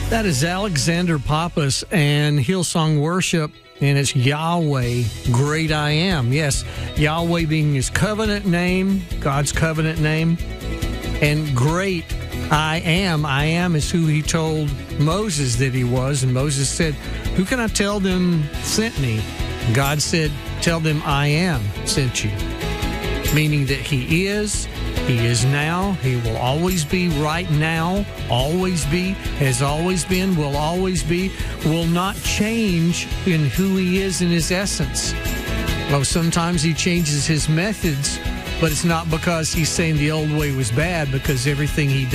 That is Alexander Pappas and Hillsong Worship, and it's Yahweh, Great I Am. Yes, Yahweh being his covenant name, God's covenant name, and Great I Am is who he told Moses that he was, and Moses said, "Who can I tell them sent me?" God said, "Tell them I am sent you," meaning that he is now, he will always be right now, always be, has always been, will always be, will not change in who he is in his essence. Well, sometimes he changes his methods, but it's not because he's saying the old way was bad, because everything he